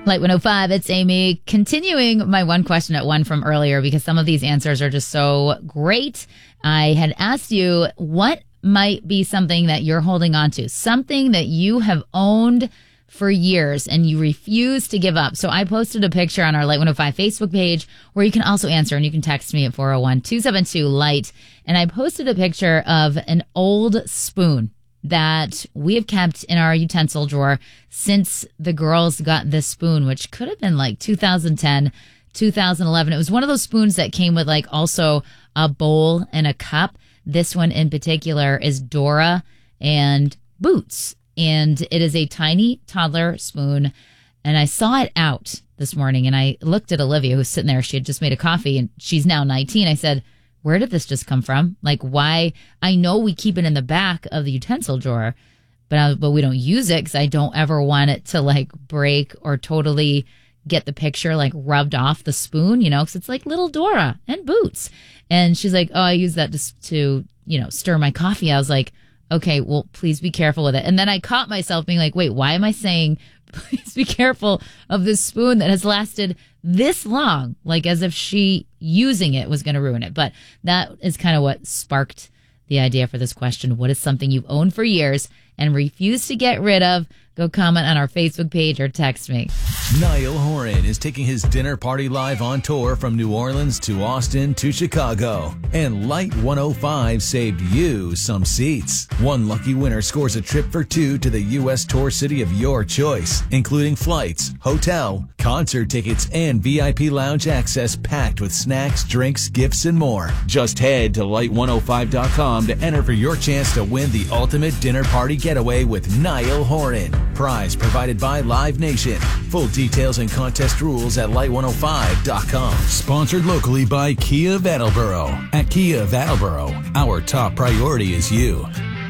Light 105, it's Amy. Continuing my one question at one from earlier, because some of these answers are just so great. I had asked you, what might be something that you're holding on to? Something that you have owned for years and you refuse to give up. So I posted a picture on our Light 105 Facebook page where you can also answer, and you can text me at 401-272-LIGHT. And I posted a picture of an old spoon that we have kept in our utensil drawer since the girls got this spoon, which could have been like 2010, 2011. It was one of those spoons that came with like also a bowl and a cup. This one in particular is Dora and Boots, and it is a tiny toddler spoon. And I saw it out this morning, and I looked at Olivia, who's sitting there. She had just made a coffee, and she's now 19. I said, where did this just come from? Like, why? I know we keep it in the back of the utensil drawer, but we don't use it because I don't ever want it to like break or totally get the picture like rubbed off the spoon, you know, because it's like little Dora and Boots. And she's like, oh, I use that to, you know, stir my coffee. I was like, okay, well, please be careful with it. And then I caught myself being like, wait, why am I saying please be careful of this spoon that has lasted this long? Like as if she using it was going to ruin it. But that is kind of what sparked the idea for this question. What is something you've owned for years and refuse to get rid of? Go comment on our Facebook page or text me. Niall Horan is taking his dinner party live on tour from New Orleans to Austin to Chicago. And Light 105 saved you some seats. One lucky winner scores a trip for two to the U.S. tour city of your choice, including flights, hotel, concert tickets, and VIP lounge access packed with snacks, drinks, gifts, and more. Just head to light105.com to enter for your chance to win the ultimate dinner party getaway with Niall Horan. Prize provided by Live Nation. Full details and contest rules at light105.com. Sponsored locally by Kia of Attleboro. At Kia of Attleboro, our top priority is you.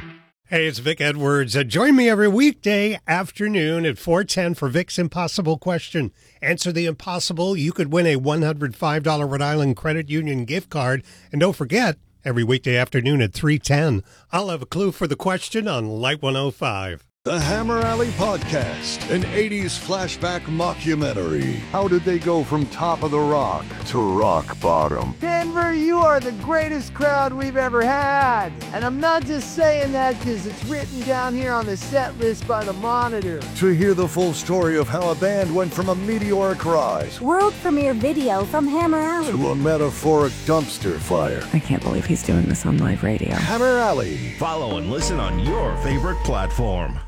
Hey, it's Vic Edwards. Join me every weekday afternoon at 4:10 for Vic's Impossible Question. Answer the impossible. You could win a $105 Rhode Island Credit Union gift card. And don't forget, every weekday afternoon at 3:10, I'll have a clue for the question on Light 105. The Hammer Alley Podcast, an 80s flashback mockumentary. How did they go from top of the rock to rock bottom? Denver, you are the greatest crowd we've ever had. And I'm not just saying that because it's written down here on the set list by the Monitor. To hear the full story of how a band went from a meteoric rise, world premiere video from Hammer Alley, to a metaphoric dumpster fire. I can't believe he's doing this on live radio. Hammer Alley. Follow and listen on your favorite platform.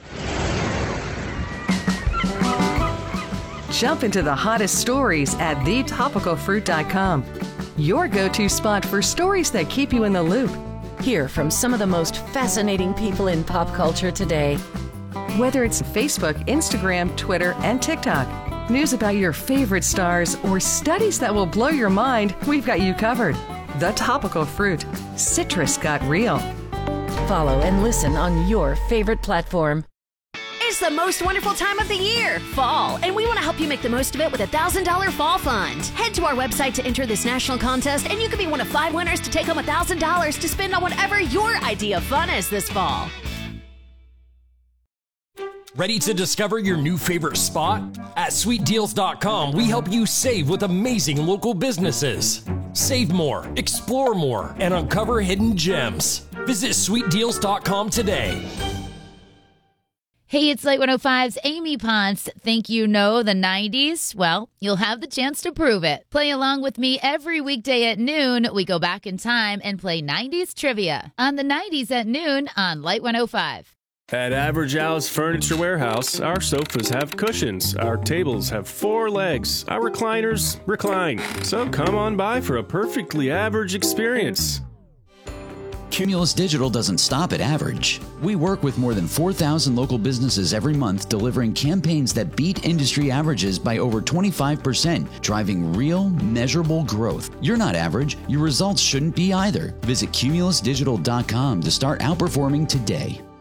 Jump into the hottest stories at thetopicalfruit.com. Your go-to spot for stories that keep you in the loop. Hear from some of the most fascinating people in pop culture today. Whether it's Facebook, Instagram, Twitter, and TikTok, news about your favorite stars, or studies that will blow your mind, we've got you covered. The Topical Fruit. Citrus got real. Follow and listen on your favorite platform. It's the most wonderful time of the year, fall, and we want to help you make the most of it with a $1,000 fall fund. Head to our website to enter this national contest, and you could be one of 5 winners to take home $1,000 to spend on whatever your idea of fun is this fall. Ready to discover your new favorite spot? At sweetdeals.com, we help you save with amazing local businesses. Save more, explore more, and uncover hidden gems. Visit sweetdeals.com today. Hey, it's Light 105's Amy Ponce. Think you know the 90s? Well, you'll have the chance to prove it. Play along with me every weekday at noon. We go back in time and play 90s trivia on the 90s at noon on Light 105. At Average Al's Furniture Warehouse, our sofas have cushions, our tables have 4 legs, our recliners recline. So come on by for a perfectly average experience. Cumulus Digital doesn't stop at average. We work with more than 4,000 local businesses every month, delivering campaigns that beat industry averages by over 25%, driving real, measurable growth. You're not average. Your results shouldn't be either. Visit cumulusdigital.com to start outperforming today.